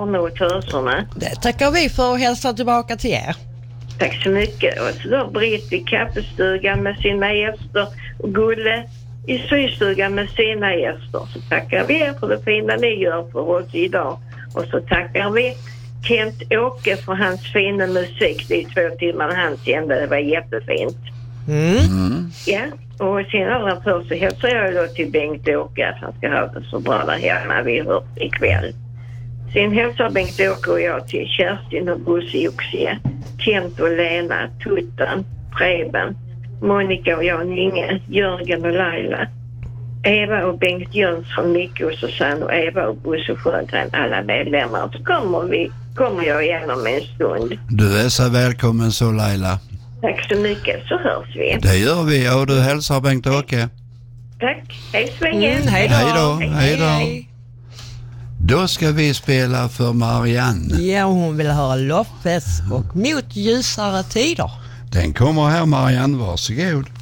armarna och töserna. Det tackar vi för och hälsar tillbaka till er. Tack så mycket. Och så då Britt i kaffestugan med sina gäster och Gulle i systugan med sina gäster. Så tackar vi er för det fina ni gör för oss idag. Och så tackar vi Kent-Åke för hans fina musik. Det är 2 timmar han kände. Det var jättefint. Ja, och sen allra först så hälsar jag då till Bengt-Åke att han ska ha det så bra där hemma vi hört ikväll. Sen hälsar Bengt-Åke och jag till Kerstin och Bosse Joxie, Kent och Lena, Tuttan, Preben, Monica och Jan Inge, Jörgen och Laila, Eva och Bengt Jönsson, Micke och Susanne och Eva och Bosse Sjögren, alla medlemmar. Så kommer jag igen om en stund. Du är så välkommen så Laila. Tack så mycket, så hörs vi. Det gör vi och du hälsar Bengt-Åke. Tack, hej svängen. Hej då. Hej då. Då ska vi spela för Marianne. Ja, hon vill höra Loppes och Mot ljusare tider. Den kommer här Marianne, varsågod.